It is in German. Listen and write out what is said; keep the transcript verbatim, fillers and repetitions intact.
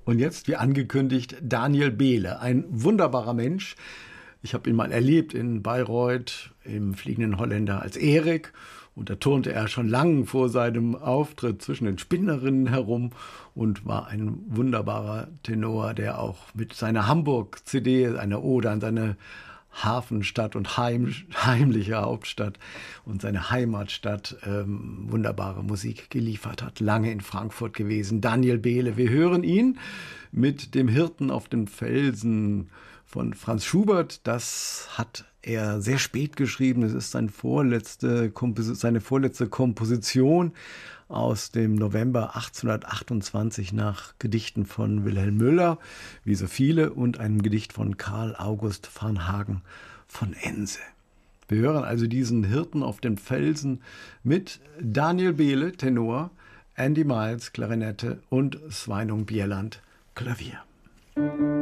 Und jetzt, wie angekündigt, Daniel Behle, ein wunderbarer Mensch. Ich habe ihn mal erlebt in Bayreuth im Fliegenden Holländer als Erik. Und da turnte er schon lang vor seinem Auftritt zwischen den Spinnerinnen herum und war ein wunderbarer Tenor, der auch mit seiner Hamburg-C D, einer Ode an seine Hafenstadt und heim, heimliche Hauptstadt und seine Heimatstadt ähm, wunderbare Musik geliefert hat. Lange in Frankfurt gewesen. Daniel Behle, wir hören ihn mit dem Hirten auf dem Felsen von Franz Schubert. Das hat er sehr spät geschrieben. Es ist seine vorletzte, seine vorletzte Komposition aus dem November achtzehnhundertachtundzwanzig nach Gedichten von Wilhelm Müller, wie so viele, und einem Gedicht von Karl August Varnhagen von Ense. Wir hören also diesen Hirten auf dem Felsen mit Daniel Behle, Tenor, Andy Miles, Klarinette und Sveinung Bjelland, Klavier.